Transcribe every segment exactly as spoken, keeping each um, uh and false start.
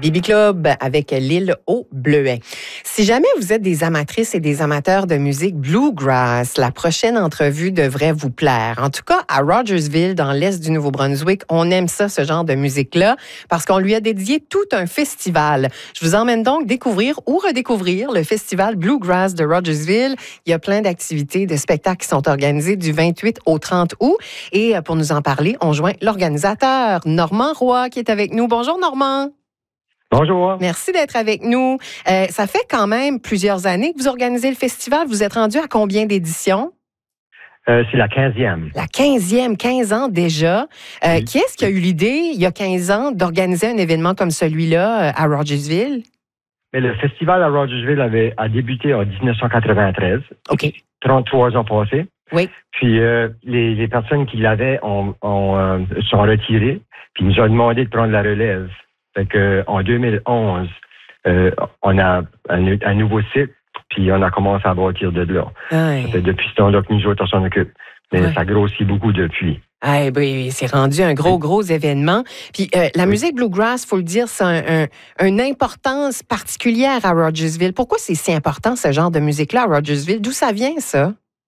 B B Club avec l'île au Bleuet. Si jamais vous êtes des amatrices et des amateurs de musique bluegrass, la prochaine entrevue devrait vous plaire. En tout cas, à Rogersville, dans l'est du Nouveau-Brunswick, on aime ça, ce genre de musique-là, parce qu'on lui a dédié tout un festival. Je vous emmène donc découvrir ou redécouvrir le festival Bluegrass de Rogersville. Il y a plein d'activités, de spectacles qui sont organisés du vingt-huit au trente août. Et pour nous en parler, on joint l'organisateur Normand Roy qui est avec nous. Bonjour Normand. Bonjour. Merci d'être avec nous. Euh, ça fait quand même plusieurs années que vous organisez le festival. Vous êtes rendu à combien d'éditions? Euh, c'est la quinzième. La quinzième, quinze ans déjà. Euh, oui. Qui est-ce qui a eu l'idée, il y a quinze ans, d'organiser un événement comme celui-là à Rogersville? Mais le festival à Rogersville avait a débuté en dix-neuf cent quatre-vingt-treize. OK. trente-trois ans passés. Oui. Puis euh, les, les personnes qui l'avaient ont, ont, euh, sont retirées. Puis ils nous ont demandé de prendre la relève. Fait que, en deux mille onze, euh, on a un, un nouveau site, puis on a commencé à bâtir de là. Ouais. Ça fait depuis ce temps-là que nous autres, on s'en occupe. Mais ouais. ça grossit beaucoup depuis. Ah, ben, c'est rendu un gros, gros événement. Puis euh, la oui. musique bluegrass, il faut le dire, c'est un, un, une importance particulière à Rogersville. Pourquoi c'est si important, ce genre de musique-là, à Rogersville? D'où ça vient, ça?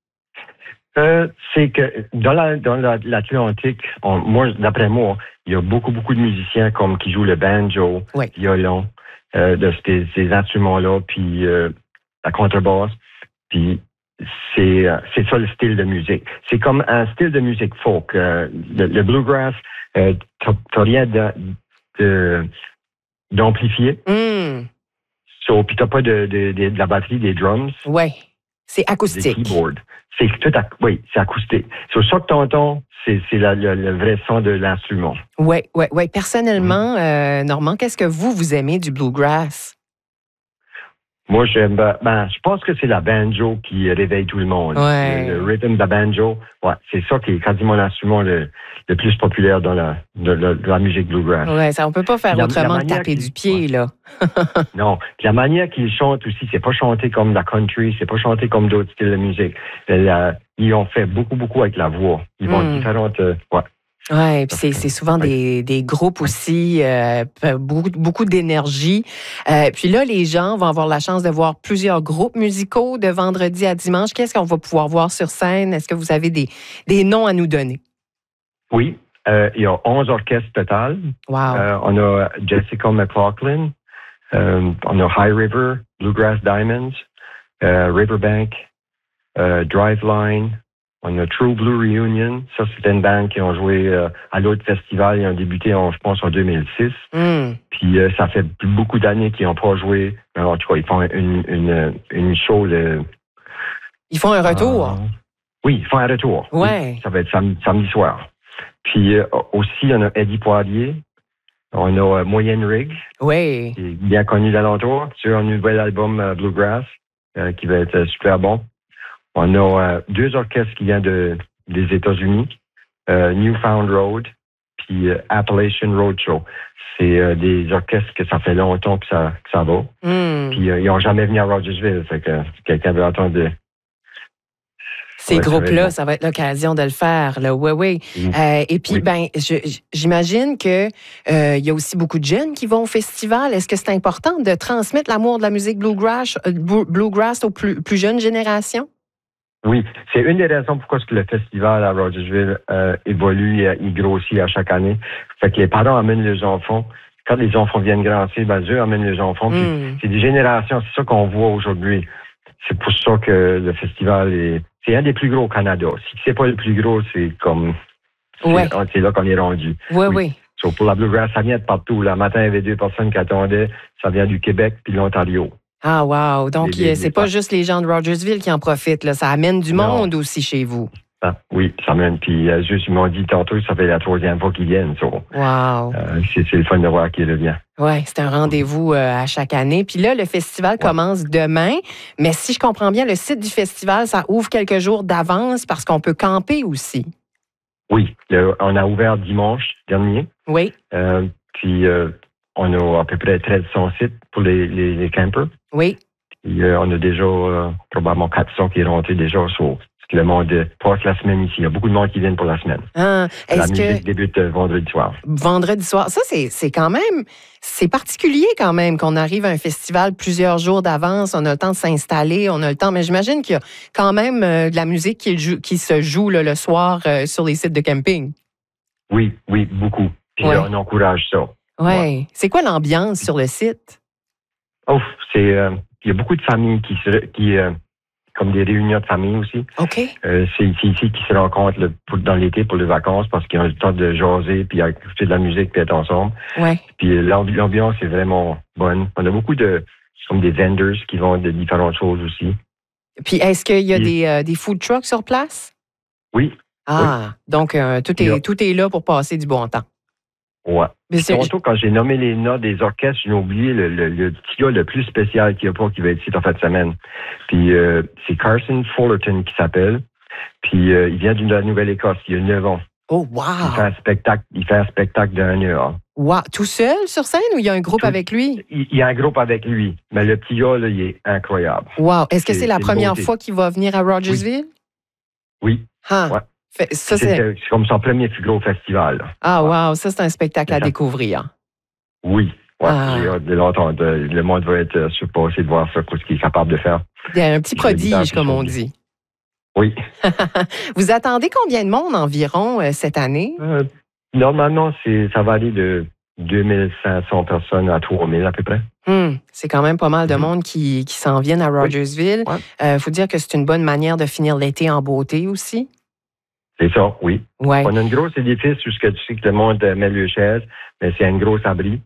Euh, c'est que dans la dans la, l'Atlantique, on, moi, d'après moi, il y a beaucoup, beaucoup de musiciens comme qui jouent le banjo, oui. violon, euh, de ces, ces instruments-là, puis euh, la contrebasse. Puis c'est c'est ça le style de musique. C'est comme un style de musique folk. Euh, le, le bluegrass, euh, t'as, t'as rien de, de, d'amplifié. Mm. So, puis t'as pas de, de, de, de la batterie, des drums. Oui. C'est acoustique. Des keyboards. C'est tout, oui, c'est acoustique. Sur ça que t'entends, c'est, c'est la, le, le vrai son de l'instrument. Oui, oui, oui. Personnellement, mmh. euh, Normand, qu'est-ce que vous, vous aimez du bluegrass? Moi, j'aime, ben, je pense que c'est la banjo qui réveille tout le monde. Ouais. Le, le rhythm de la banjo, ouais, c'est ça qui est quasiment l'instrument le, le plus populaire dans la, de, de, de la musique bluegrass. Ouais, ça, on peut pas faire la, autrement que taper du pied, ouais. là. Non, puis la manière qu'ils chantent aussi, c'est pas chanté comme la country, c'est pas chanté comme d'autres styles de musique. La, ils ont fait beaucoup, beaucoup avec la voix. Ils vont mm. différentes, euh, ouais. Oui, puis c'est, c'est souvent ouais. des, des groupes aussi, euh, beaucoup, beaucoup d'énergie. Euh, puis là, les gens vont avoir la chance de voir plusieurs groupes musicaux de vendredi à dimanche. Qu'est-ce qu'on va pouvoir voir sur scène? Est-ce que vous avez des, des noms à nous donner? Oui, euh, il y a onze orchestres total. Wow. Euh, on a Jessica McLaughlin, euh, on a High River, Bluegrass Diamonds, euh, Riverbank, euh, Driveline. On a True Blue Reunion. Ça, c'était une bande qui ont joué euh, à l'autre festival. Ils ont débuté, en, je pense, en deux mille six. Mm. Puis euh, ça fait beaucoup d'années qu'ils n'ont pas joué. Alors, en tout cas, ils font une, une, une show. De, ils font un retour? Euh, oui, ils font un retour. Ouais. Oui, ça va être samedi, samedi soir. Puis euh, aussi, on a Eddie Poirier. On a euh, Moyenne Rig. Oui. Qui est bien connu d'alentour. Sur un nouvel album euh, Bluegrass, euh, qui va être euh, super bon. On a euh, deux orchestres qui viennent de, des États-Unis, euh, Newfound Road puis euh, Appalachian Roadshow. C'est euh, des orchestres que ça fait longtemps que ça, que ça va. Mm. Puis euh, ils n'ont jamais venu à Rogersville. Fait que si quelqu'un veut entendre de... Ces groupes-là, ça va être l'occasion de le faire. Là. Oui, oui. oui. Euh, et puis, oui. ben, je, j'imagine qu'il euh, y a aussi beaucoup de jeunes qui vont au festival. Est-ce que c'est important de transmettre l'amour de la musique bluegrass, euh, bluegrass aux plus, plus jeunes générations? Oui, c'est une des raisons pourquoi le festival à Rogersville euh, évolue et il grossit à chaque année. Fait que les parents amènent les enfants. Quand les enfants viennent grandir, ben eux amènent les enfants. Puis mm. c'est des générations, c'est ça qu'on voit aujourd'hui. C'est pour ça que le festival est... C'est un des plus gros au Canada. Si c'est pas le plus gros, c'est comme... C'est, ouais. c'est là qu'on est rendu. Oui, oui. oui. So, pour la Bluegrass, ça vient de partout. Le matin, il y avait deux personnes qui attendaient. Ça vient du Québec puis de l'Ontario. Ah, wow. Donc, les, les, c'est les pas juste les gens de Rogersville qui en profitent. Là. Ça amène du non. monde aussi chez vous. Ah, oui, ça amène. Puis, euh, juste, ils m'ont dit tantôt, ça fait la troisième fois qu'ils viennent. So, wow. Euh, c'est, c'est le fun de voir qu'ils reviennent. Oui, c'est un rendez-vous euh, à chaque année. Puis là, le festival ouais. commence demain. Mais si je comprends bien, le site du festival, ça ouvre quelques jours d'avance parce qu'on peut camper aussi. Oui, le, on a ouvert dimanche dernier. Oui. Euh, puis, euh, on a à peu près treize cents sites pour les, les, les campers. Oui. Puis, euh, on a déjà euh, probablement quatre cents qui est rentré déjà. So, Le monde passe la semaine ici. Il y a beaucoup de monde qui viennent pour la semaine. Ah, la est-ce musique que débute vendredi soir. Vendredi soir. Ça, c'est, c'est quand même... C'est particulier quand même qu'on arrive à un festival plusieurs jours d'avance. On a le temps de s'installer, on a le temps. Mais j'imagine qu'il y a quand même euh, de la musique qui, joue, qui se joue là, le soir euh, sur les sites de camping. Oui, oui, beaucoup. Puis ouais. là, on encourage ça. Oui. Ouais. C'est quoi l'ambiance sur le site? Oh, c'est... Euh, il y a beaucoup de familles qui... Se, qui euh, comme des réunions de famille aussi. OK. Euh, c'est, c'est ici qu'ils se rencontrent le, pour, dans l'été pour les vacances parce qu'ils ont le temps de jaser puis écouter de la musique puis être ensemble. Ouais. Puis l'ambiance est vraiment bonne. On a beaucoup de comme des vendors qui vont de différentes choses aussi. Puis est-ce qu'il y a puis, des, euh, des food trucks sur place? Oui. Ah, oui. donc euh, tout, est, tout est là pour passer du bon temps. Ouais. Surtout, quand j'ai nommé les noms des orchestres, j'ai oublié le, le, le petit gars le plus spécial qu'il y a pas qui va être ici en fin de semaine. Puis euh, c'est Carson Fullerton qui s'appelle. Puis euh, il vient de la Nouvelle-Écosse, il a neuf ans. Oh, wow! Il fait un spectacle, il fait un spectacle d'un heure. Wow! Tout seul sur scène ou il y a un groupe Tout, avec lui? Il, il y a un groupe avec lui. Mais le petit gars, là, il est incroyable. Wow! Est-ce que c'est, c'est la première beauté. fois qu'il va venir à Rogersville? Oui. oui. Ah. Ouais. Fait, ça, c'est, c'est... c'est comme son premier plus gros festival. Là. Ah, wow! Ça, c'est un spectacle à découvrir. Oui. Ouais, ah. J'ai hâte de l'entendre. Le monde va être surpassé de voir ça, ce qu'il est capable de faire. Il y a un petit prodige, comme on dit. Oui. Vous attendez combien de monde environ euh, cette année? Euh, normalement, c'est, ça va aller de deux mille cinq cents personnes à trois mille à peu près. Hum, c'est quand même pas mal de mm-hmm. monde qui, qui s'en viennent à Rogersville. Il ouais. euh, faut dire que c'est une bonne manière de finir l'été en beauté aussi. C'est ça, oui. Ouais. On a une grosse édifice où tu sais que le monde met le chaise, mais c'est une grosse abri.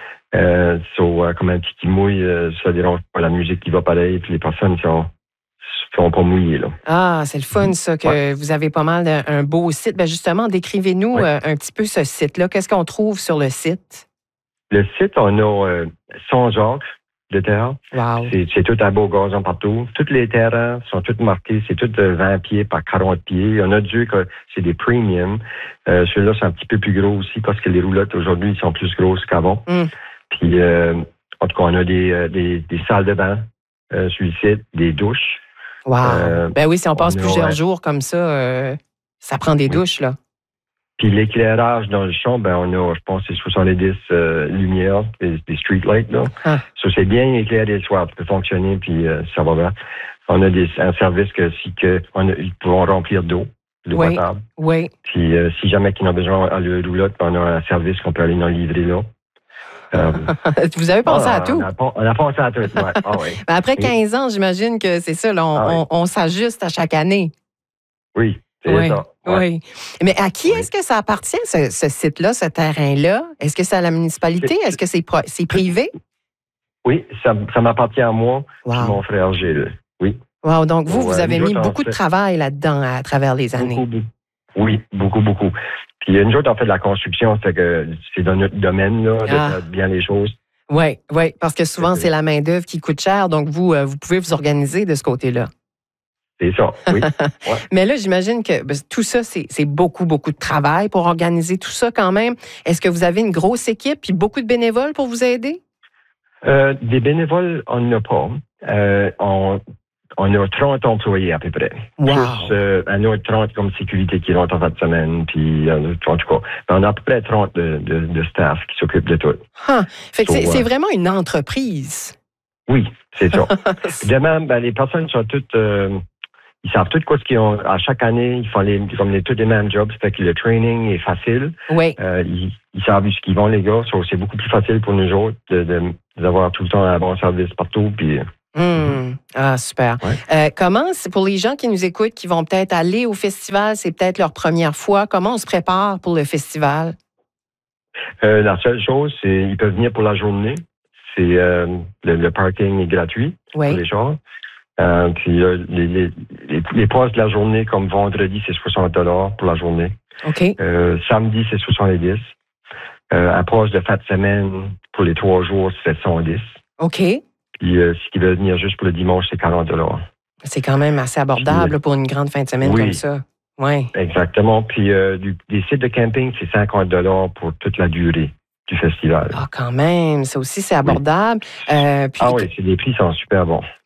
Euh, so, euh, comme un petit qui mouille, euh, ça dérange pas la musique qui va pareil, puis les personnes sont, sont pas mouillées. Là. Ah, c'est le fun, ça, que ouais. vous avez pas mal d'un un beau site. Ben justement, décrivez-nous ouais. euh, un petit peu ce site-là. Qu'est-ce qu'on trouve sur le site? Le site, on a euh, Saint-Jacques de terrain. Wow. C'est, c'est tout un beau gazon partout. Tous les terrains sont tous marqués. C'est tout vingt pieds par quarante pieds. On a Dieu que c'est des premium. Euh, Celui-là, c'est un petit peu plus gros aussi parce que les roulottes, aujourd'hui, sont plus grosses qu'avant. Mm. Puis, euh, en tout cas, on a des, euh, des, des salles de bain euh, sur le site, des douches. Wow. Euh, ben oui, si on passe on plusieurs a, jours comme ça, euh, ça prend des oui. douches, là. Puis l'éclairage dans le champ, ben on a, je pense, c'est soixante-dix euh, lumières, des, des street lights, là. Ah. Ça, c'est bien éclairé le soir, ça peut fonctionner, puis euh, ça va bien. On a des, un service que si que on a, ils pourront remplir d'eau, d'eau oui. potable. Oui. Puis euh, si jamais qu'ils ont besoin à le roulotte, on a un service qu'on peut aller dans le livrer là. Euh, Vous avez pensé ah, à tout? On a, on a pensé à tout, ouais. Ah, oui. Ben après quinze ans, j'imagine que c'est ça, là, on, ah, oui. on, on s'ajuste à chaque année. Oui, c'est oui, ça. Ouais. Oui. Mais à qui oui. est-ce que ça appartient, ce, ce site-là, ce terrain-là? Est-ce que c'est à la municipalité? C'est, est-ce que c'est, pro, c'est privé? Oui, ça, ça m'appartient à moi wow. et mon frère Gilles. Oui. Wow, donc vous, so, vous avez mis beaucoup fait... de travail là-dedans à travers les années. Beaucoup, beaucoup. Oui, beaucoup, beaucoup. Puis nous autres, on fait de la construction, c'est que c'est dans notre domaine, là, de ah. faire bien les choses. Oui, oui, parce que souvent, c'est, c'est la main-d'œuvre qui coûte cher, donc vous, euh, vous pouvez vous organiser de ce côté-là. C'est ça, oui. Ouais. Mais là, j'imagine que ben, tout ça, c'est, c'est beaucoup, beaucoup de travail pour organiser tout ça quand même. Est-ce que vous avez une grosse équipe et beaucoup de bénévoles pour vous aider? Euh, des bénévoles, on n'en a pas. Euh, on, on a trente employés à peu près. Wow. Plus euh, un autre trente comme sécurité qui rentre en fin de semaine. Puis, en tout cas, on a à peu près trente de, de, de staff qui s'occupent de tout. Huh. Fait que so, c'est, euh, c'est vraiment une entreprise. Oui, c'est ça. De même, ben, les personnes sont toutes... Euh, ils savent tout quoi ce qu'ils ont. À chaque année, ils font les, comme les, tous les mêmes jobs. Ça fait que le training est facile. Oui. Euh, ils, ils savent ce qu'ils vont, les gars. So, c'est beaucoup plus facile pour nous autres de, de, d'avoir tout le temps un bon service partout. Puis, Mmh. Ah, super. Ouais. Euh, comment, c'est pour les gens qui nous écoutent, qui vont peut-être aller au festival, c'est peut-être leur première fois, comment on se prépare pour le festival? Euh, la seule chose, c'est qu'ils peuvent venir pour la journée. C'est euh, le, le parking est gratuit oui. pour les gens. Euh, puis euh, les, les, les, les passes de la journée, comme vendredi, c'est soixante dollars pour la journée. OK. Euh, samedi, c'est soixante-dix. Euh, un passe de fin de semaine pour les trois jours, c'est cent dix. OK. Puis euh, si tu veux venir juste pour le dimanche, c'est quarante dollars. C'est quand même assez abordable puis, pour une grande fin de semaine oui, comme ça. Oui. Exactement. Puis euh, du, des sites de camping, c'est cinquante dollars pour toute la durée du festival. Ah, quand même. Ça aussi, c'est abordable. Oui. Euh, puis, ah oui, c'est, les prix sont super bons. Puis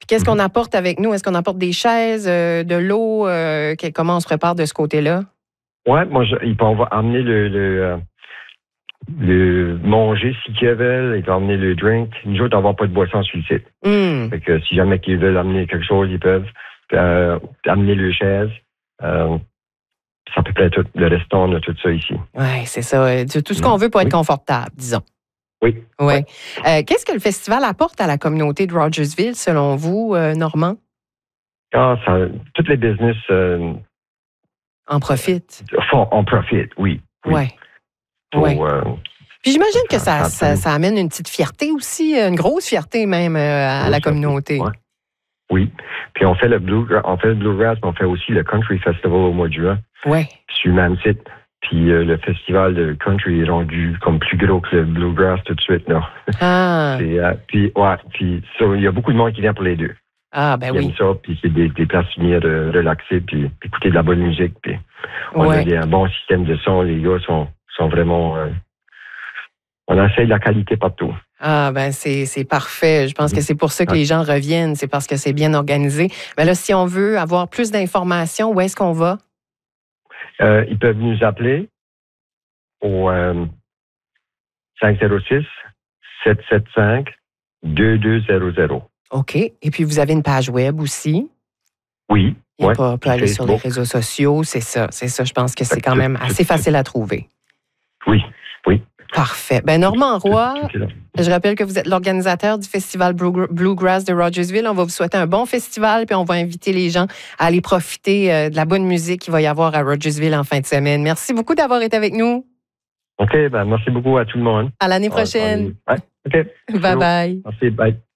qu'est-ce qu'on apporte avec nous? Est-ce qu'on apporte des chaises, euh, de l'eau? Euh, que- comment on se prépare de ce côté-là? Ouais, moi, je, ils peuvent amener le, le, euh, le manger si qu'ils veulent. Ils peuvent amener le drink. Nous autres, on va pas de boisson sur le site. Mm. Fait que si jamais qu'ils veulent amener quelque chose, ils peuvent euh, amener le chaise. Euh, c'est à peu près tout. Le restant, on a tout ça ici. Oui, c'est ça. Euh, Tout ce qu'on veut pour être Oui. confortable, disons. Oui. Oui. Ouais. Euh, qu'est-ce que le festival apporte à la communauté de Rogersville, selon vous, euh, Normand? Ah, ça, toutes les business euh, En profite. font, en profitent, oui. Oui. Oui. Pour, Ouais. euh, Puis j'imagine que ça, ça- ça, ça amène une petite fierté aussi, une grosse fierté même euh, à grosse la fierté, communauté. ouais. Oui. Puis on fait le blue, on fait le bluegrass, mais on fait aussi le country festival au mois de juin Oui. sur le même site. Puis euh, le festival de country est rendu comme plus gros que le bluegrass tout de suite, là. Ah, C'est, euh, puis ouais, puis ça, il y a beaucoup de monde qui vient pour les deux. ah ben Ils aiment oui. ça, puis c'est des, des places pour venir euh, relaxer, puis écouter de la bonne musique, puis on Ouais. a des, un bon système de son. Les gars sont, sont vraiment, euh, on essaye la qualité partout. Ah ben c'est c'est parfait. Je pense que c'est pour ça que Ouais. les gens reviennent, c'est parce que c'est bien organisé. Mais là, si on veut avoir plus d'informations, où est-ce qu'on va? Euh, ils peuvent nous appeler au euh, cinq zéro six, sept sept cinq, deux deux zéro zéro. OK. Et puis, vous avez une page web aussi. Oui. Il Ouais, peut, peut aller sur les Facebook. réseaux sociaux. C'est ça. C'est ça. Je pense que c'est Fait quand que même tout- assez tout- facile à trouver. Oui, oui. Parfait. Ben Normand Roy, Tout- tout est là. je rappelle que vous êtes l'organisateur du festival Blue- Bluegrass de Rogersville. On va vous souhaiter un bon festival, puis on va inviter les gens à aller profiter euh, de la bonne musique qu'il va y avoir à Rogersville en fin de semaine. Merci beaucoup d'avoir été avec nous. OK, ben merci beaucoup à tout le monde. À l'année On- on est- prochaine. ouais, OK. Bye bye. Merci, bye.